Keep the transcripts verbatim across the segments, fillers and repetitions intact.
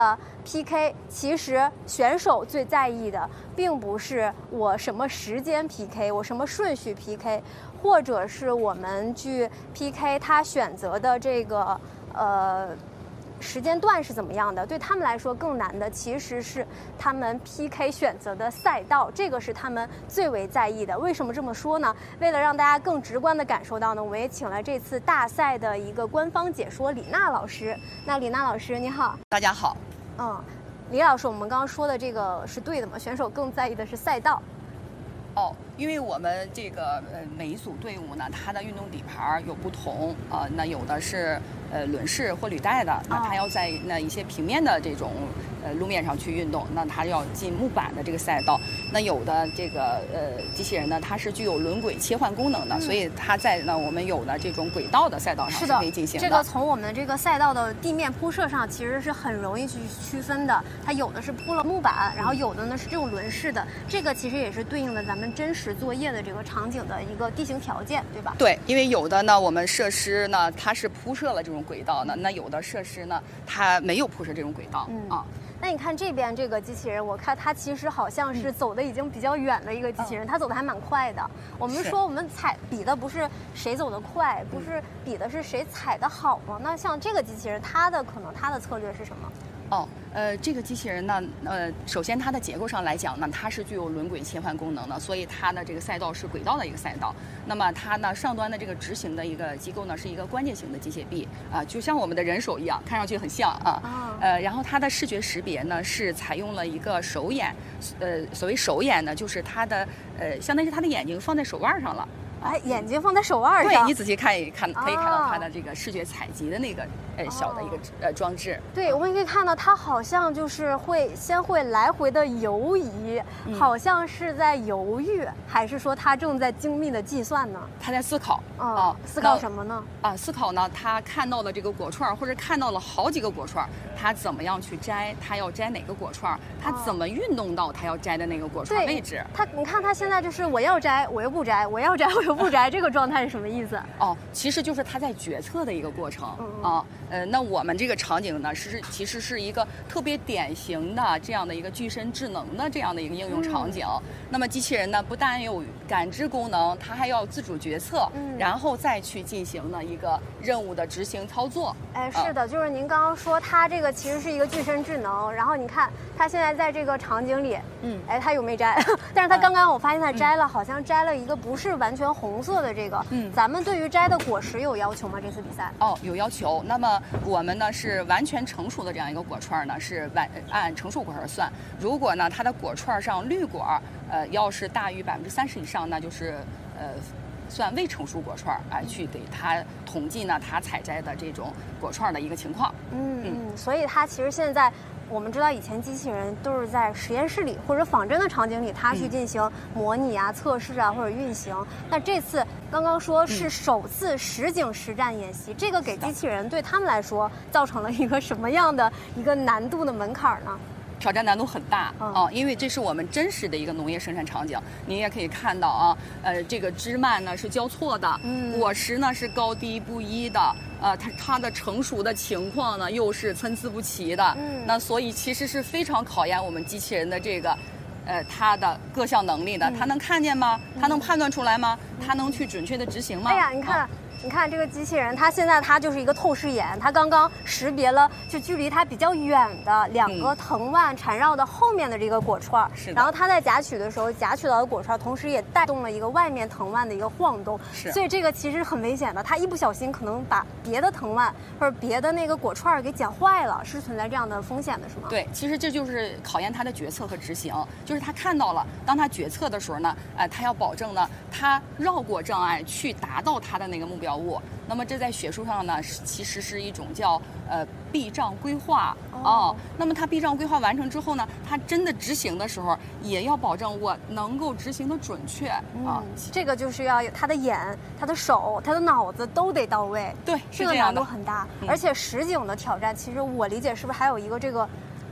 呃 P K 其实选手最在意的，并不是我什么时间 P K， 我什么顺序 P K， 或者是我们去 P K 他选择的这个呃时间段是怎么样的。对他们来说，更难的其实是他们 P K 选择的赛道，这个是他们最为在意的。为什么这么说呢？为了让大家更直观的感受到呢，我们也请了这次大赛的一个官方解说李娜老师。那李娜老师你好。 大家好。 嗯，李老师，我们刚刚说的这个是对的吗？选手更在意的是赛道。 哦，因为我们这个呃每一组队伍呢，它的运动底盘有不同啊、呃，那有的是呃轮式或履带的，那它要在那一些平面的这种呃路面上去运动，那它要进木板的这个赛道。那有的这个呃机器人呢，它是具有轮轨切换功能的，嗯、所以它在呢我们有的这种轨道的赛道上是可以进行的。 这个从我们这个赛道的地面铺设上，其实是很容易去区分的。它有的是铺了木板，然后有的呢是这种轮式的，这个其实也是对应了咱们真实作业的这个场景的一个地形条件，对吧？ 对，因为有的呢，我们设施呢它是铺设了这种轨道呢，那有的设施呢它没有铺设这种轨道，嗯啊。 那你看这边这个机器人，我看它其实好像是走的已经比较远的一个机器人，嗯、它走的还蛮快的。我们说我们踩比的不是谁走得快，不是比的是谁踩得好吗？那像这个机器人，它的可能它的策略是什么？ 哦，呃，这个机器人呢，呃，首先它的结构上来讲呢，它是具有轮轨切换功能的，所以它的这个赛道是轨道的一个赛道。那么它呢，上端的这个执行的一个机构呢，是一个关节型的机械臂啊、呃，就像我们的人手一样，看上去很像啊。哦、呃，然后它的视觉识别呢，是采用了一个手眼，呃，所谓手眼呢，就是它的呃，相当于它的眼睛放在手腕上了。 哎，眼睛放在手腕上。 对，你仔细看一看，可以看到它的这个视觉采集的那个呃小的一个呃装置。 对，我们可以看到它好像就是会先会来回的游移，嗯、好像是在犹豫，还是说它正在精密的计算呢？ 它在思考。 啊、哦，思考什么呢？ 啊，思考呢，它看到了这个果串，或者看到了好几个果串，它怎么样去摘？它要摘哪个果串？它怎么运动到它要摘的那个果串位置？ 它，你看它现在就是我要摘，我又不摘，我要摘，我又不摘，这个状态是什么意思？ 哦，其实就是他在决策的一个过程、嗯、啊。呃，那我们这个场景呢，是其实是一个特别典型的这样的一个具身智能的这样的一个应用场景。嗯、那么机器人呢，不但有感知功能，它还要自主决策，嗯、然后再去进行呢一个任务的执行操作。 哎，是的，啊、就是您刚刚说它这个其实是一个具身智能，然后你看它现在在这个场景里，嗯，哎，它有没摘？但是它刚刚我发现它摘了，嗯、好像摘了一个不是完全红色的这个。嗯，咱们对于摘的果实有要求吗？这次比赛？ 哦，有要求。那么我们呢是完全成熟的这样一个果串呢，是完按成熟果实算。如果呢它的果串上绿果，呃，要是大于百分之三十以上，那就是呃算未成熟果串啊、呃，去给它统计呢它采摘的这种果串的一个情况。 嗯嗯，所以它其实现在。我们知道以前机器人都是在实验室里或者仿真的场景里，它去进行模拟啊、测试啊或者运行。那这次刚刚说是首次实景实战演习，这个给机器人对他们来说造成了一个什么样的一个难度的门槛呢？ 挑战难度很大、嗯、啊，因为这是我们真实的一个农业生产场景。您也可以看到啊，呃，这个枝蔓呢是交错的，嗯、果实呢是高低不一的，呃，它它的成熟的情况呢又是参差不齐的。嗯，那所以其实是非常考验我们机器人的这个，呃，它的各项能力的。嗯、它能看见吗？它能判断出来吗？嗯、它能去准确的执行吗？ 哎呀，你看。啊你看这个机器人，它现在它就是一个透视眼，它刚刚识别了就距离它比较远的两个藤蔓缠绕的后面的这个果串， 是、嗯。 然后它在夹取的时候，夹取到的果串同时也带动了一个外面藤蔓的一个晃动， 是。 所以这个其实很危险的，它一不小心可能把别的藤蔓或者别的那个果串给剪坏了，是存在这样的风险的，是吗？ 对，其实这就是考验它的决策和执行，就是它看到了，当它决策的时候呢，呃，它要保证呢，它绕过障碍去达到它的那个目标物。那么这在学术上呢，其实是一种叫呃避障规划哦、呃。那么它避障规划完成之后呢，它真的执行的时候，也要保证我能够执行的准确啊、 嗯呃。这个就是要有他的眼、他的手、他的脑子都得到位。 对， 这个难度很大，嗯、而且实景的挑战，其实我理解是不是还有一个这个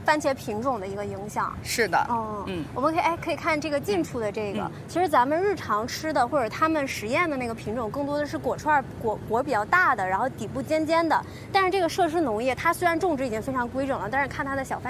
番茄品种的一个影响。 是的， 哦， 嗯， 我们可以哎可以看这个近处的这个， 嗯其实咱们日常吃的或者他们实验的那个品种，更多的是果串果果比较大的，然后底部尖尖的。但是这个设施农业，它虽然种植已经非常规整了，但是看它的小番